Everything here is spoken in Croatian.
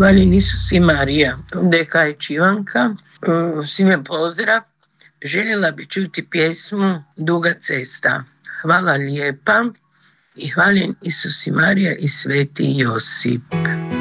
Hvaljen Isus i Marija. DK je Čivanka. Svima pozdrav. Željela bi čuti pjesmu Duga cesta. Hvala lijepa i hvaljen Isus i Marija i Sveti Josip.